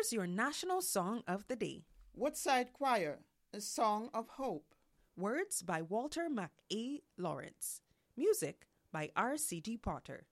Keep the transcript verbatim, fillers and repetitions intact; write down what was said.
Here's your national song of the day. Woodside Choir, A Song of Hope. Words by Walter MacA. Lawrence. Music by R C G. Potter.